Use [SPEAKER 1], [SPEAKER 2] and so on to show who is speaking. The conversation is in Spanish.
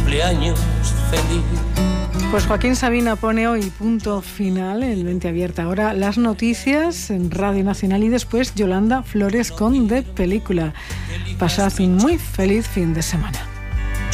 [SPEAKER 1] cumpleaños feliz.
[SPEAKER 2] Pues Joaquín Sabina pone hoy punto final en Mente Abierta. Ahora las noticias en Radio Nacional y después Yolanda Flores con De Película. Pasad un muy feliz fin de semana.